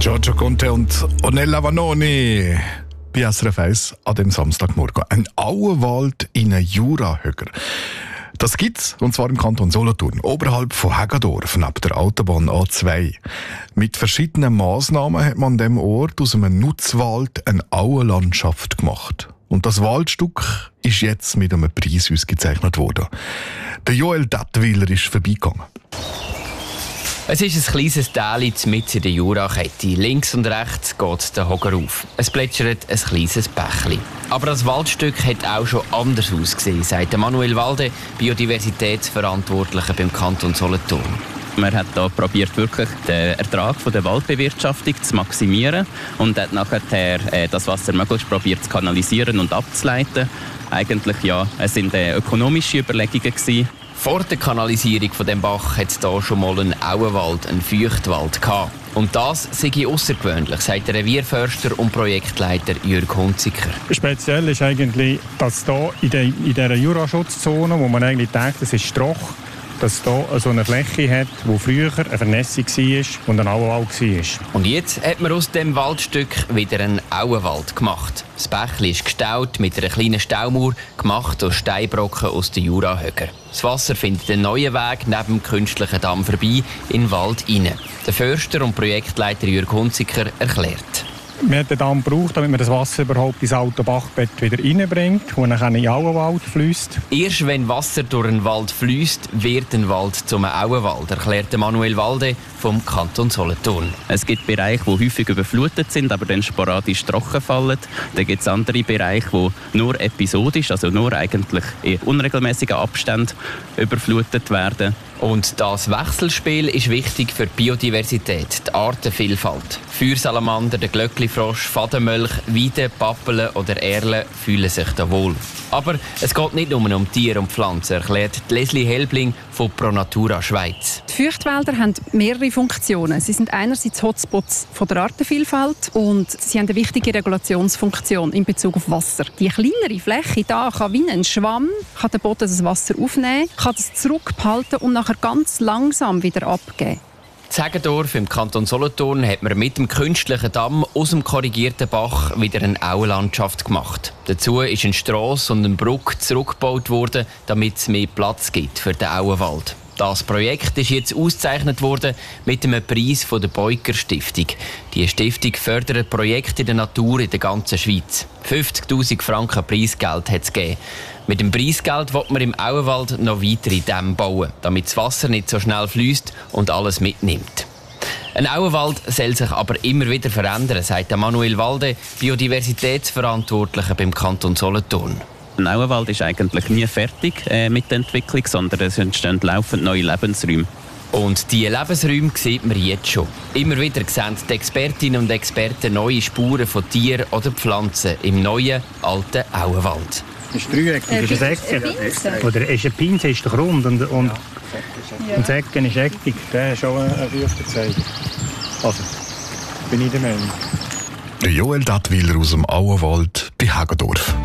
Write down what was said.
Giorgio Conte und Ornella Vanoni bei SRF 1 an dem Samstagmorgen. Ein Auenwald in einem Jurahöcker. Das gibt's, und zwar im Kanton Solothurn, oberhalb von Hagedorf, neben der Autobahn A2. Mit verschiedenen Massnahmen hat man an diesem Ort aus einem Nutzwald eine Auenlandschaft gemacht. Und das Waldstück ist jetzt mit einem Preis ausgezeichnet worden. Der Joel Dattwiler ist vorbeigegangen. Es ist ein kleines Tal mitten in der Jurakette. Links und rechts geht der Hocker auf. Es plätschert ein kleines Bächli. Aber das Waldstück hat auch schon anders ausgesehen, sagt Manuel Walde, Biodiversitätsverantwortlicher beim Kanton Solothurn. Man hat hier probiert, wirklich den Ertrag von der Waldbewirtschaftung zu maximieren und hat nachher das Wasser möglichst probiert zu kanalisieren und abzuleiten. Eigentlich es sind ökonomische Überlegungen gewesen. Vor der Kanalisierung von dem Bach hat es hier schon mal einen Auenwald, einen Feuchtwald gehabt. Und das sei außergewöhnlich, sagt der Revierförster und Projektleiter Jürg Hunziker. Speziell ist eigentlich, dass hier in dieser Juraschutzzone, wo man eigentlich denkt, das ist Stroch, dass hier so eine Fläche hat, wo früher eine Vernässung war und ein Auenwald war. Und jetzt hat man aus dem Waldstück wieder einen Auenwald gemacht. Das Bächli ist gestaut mit einer kleinen Staumauer, gemacht aus Steinbrocken aus den Jurahöcker. Das Wasser findet einen neuen Weg neben dem künstlichen Damm vorbei in den Wald hinein. Der Förster und Projektleiter Jürg Hunziker erklärt. Wir haben den Damm gebraucht, damit man das Wasser überhaupt ins alte Bachbett wieder reinbringt, wo dann in den Auenwald fließt. Erst wenn Wasser durch einen Wald fließt, wird ein Wald zum Auenwald, erklärte Manuel Walde vom Kanton Solothurn. Es gibt Bereiche, die häufig überflutet sind, aber dann sporadisch trocken fallen. Dann gibt es andere Bereiche, die nur episodisch, also nur eigentlich in unregelmäßigen Abständen überflutet werden. Und das Wechselspiel ist wichtig für die Biodiversität, die Artenvielfalt. Feuersalamander, der Glöcklifrosch, Fadenmölch, Weiden, Pappeln oder Erlen fühlen sich da wohl. Aber es geht nicht nur um Tiere und Pflanzen, erklärt Leslie Helbling von Pro Natura Schweiz. Die Feuchtwälder haben mehrere Funktionen. Sie sind einerseits Hotspots von der Artenvielfalt und sie haben eine wichtige Regulationsfunktion in Bezug auf Wasser. Die kleinere Fläche hier kann wie ein Schwamm, kann der Boden das Wasser aufnehmen, kann es zurückhalten und nachher ganz langsam wieder abgeben. In Hagedorf im Kanton Solothurn hat man mit dem künstlichen Damm aus dem korrigierten Bach wieder eine Auenlandschaft gemacht. Dazu ist eine Strasse und eine Brücke zurückgebaut worden, damit es mehr Platz gibt für den Auenwald. Das Projekt ist jetzt ausgezeichnet worden mit einem Preis von der Beuker Stiftung. Die Stiftung fördert Projekte in der Natur in der ganzen Schweiz. 50'000 Franken Preisgeld hat es gegeben. Mit dem Preisgeld will man im Auenwald noch weitere Dämme bauen, damit das Wasser nicht so schnell fließt und alles mitnimmt. Ein Auenwald soll sich aber immer wieder verändern, sagt Manuel Walde, Biodiversitätsverantwortlicher beim Kanton Solothurn. Ein Auenwald ist eigentlich nie fertig mit der Entwicklung, sondern es entstehen laufend neue Lebensräume. Und diese Lebensräume sieht man jetzt schon. Immer wieder sehen die Expertinnen und Experten neue Spuren von Tieren oder Pflanzen im neuen, alten Auenwald. Ist dreieckig, ist ein Ecken. Oder ist ein Pinsel, ist doch rund und das Ecken ist eckig. Der ist schon ein Feuchtverzeiger. Also, bin ich der Meinung. Der Joel Dattwiler aus dem Auenwald bei Hagedorf.